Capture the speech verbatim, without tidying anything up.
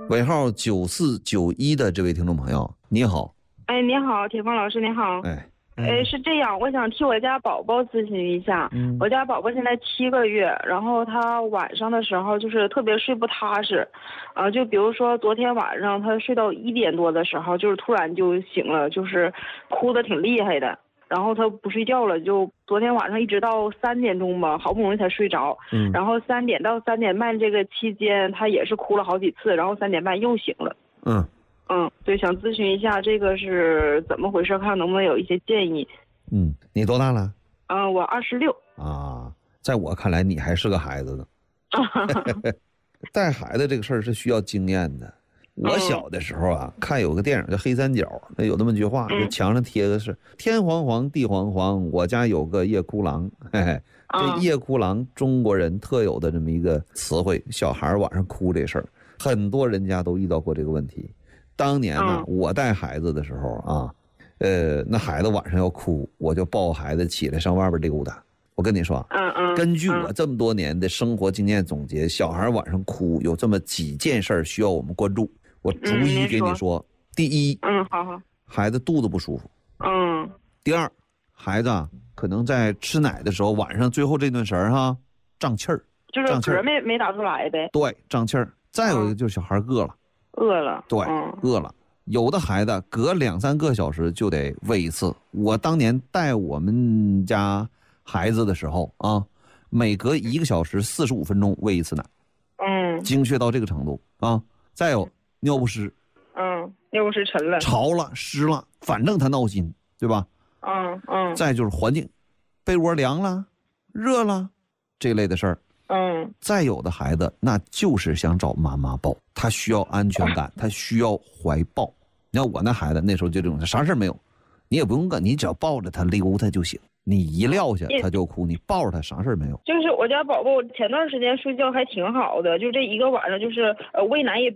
尾号九四九一的这位听众朋友，你好。 哎，你好，铁峰老师，你好。 哎， 哎，是这样，我想替我家宝宝咨询一下。嗯，我家宝宝现在七个月，然后他晚上的时候就是特别睡不踏实，啊，就比如说昨天晚上他睡到一点多的时候，就是突然就醒了，就是哭得挺厉害的。然后他不睡觉了，就昨天晚上一直到三点钟吧，好不容易才睡着。嗯，然后三点到三点半这个期间，他也是哭了好几次，然后三点半又醒了。 嗯嗯，对，想咨询一下这个是怎么回事，看能不能有一些建议。 嗯，你多大了？ 嗯，我二十六。 啊，在我看来你还是个孩子呢。带孩子这个事儿是需要经验的。我小的时候啊，嗯、看有个电影叫《黑三角》，那有那么句话，就墙上贴的是“天黄黄，地黄黄，我家有个夜哭郎”。嘿嘿，这夜哭郎中国人特有的这么一个词汇，小孩晚上哭这事儿，很多人家都遇到过这个问题。当年呢，我带孩子的时候啊，呃，那孩子晚上要哭，我就抱孩子起来上外边溜达。我跟你说， 嗯嗯， 根据我这么多年的生活经验总结，小孩晚上哭有这么几件事需要我们关注。我逐一给你说，嗯、第一， 嗯，好好， 孩子肚子不舒服， 嗯。 第二，孩子啊，可能在吃奶的时候，晚上最后这顿食儿哈，胀气儿， 就是嗝没没打出来呗。 对，胀气儿。再有一个就是小孩饿了， 饿了， 对， 嗯、 饿了。有的孩子隔两三个小时就得喂一次。我当年带我们家孩子的时候啊，每隔一个小时四十五分钟喂一次奶， 嗯， 精确到这个程度啊。再有。尿不湿， 嗯，尿不湿沉了， 潮了，湿了，反正他闹心，对吧？ 嗯嗯。 再就是环境，被窝凉了，热了，这类的事儿。 嗯。 再有的孩子，那就是想找妈妈抱，他需要安全感，他需要怀抱。你看我那孩子那时候就这种，啥事儿没有，你也不用干，你只要抱着他溜他就行。你一撂下他就哭，你抱着他啥事儿没有。 就是我家宝宝前段时间睡觉还挺好的，就这一个晚上就是呃喂奶也比